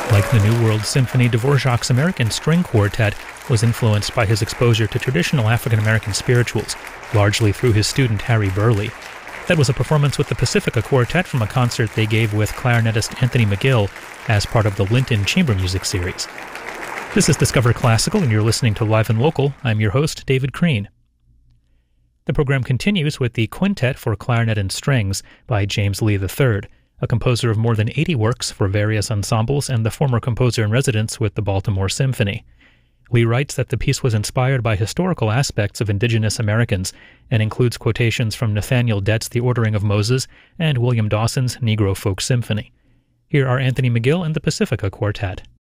Like the New World Symphony, Dvorak's American String Quartet was influenced by his exposure to traditional African-American spirituals, largely through his student Harry Burleigh. That was a performance with the Pacifica Quartet from a concert they gave with clarinetist Anthony McGill as part of the Linton Chamber Music Series. This is Discover Classical, and you're listening to Live and Local. I'm your host, David Crean. The program continues with the Quintet for Clarinet and Strings by James Lee III, a composer of more than 80 works for various ensembles and the former composer-in-residence with the Baltimore Symphony. Lee writes that the piece was inspired by historical aspects of indigenous Americans and includes quotations from Nathaniel Dett's The Ordering of Moses and William Dawson's Negro Folk Symphony. Here are Anthony McGill and the Pacifica Quartet.